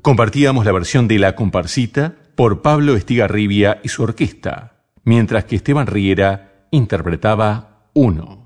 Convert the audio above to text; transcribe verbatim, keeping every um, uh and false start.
Compartíamos la versión de La Comparsita por Pablo Estigarribia y su orquesta, mientras que Esteban Riera interpretaba Uno.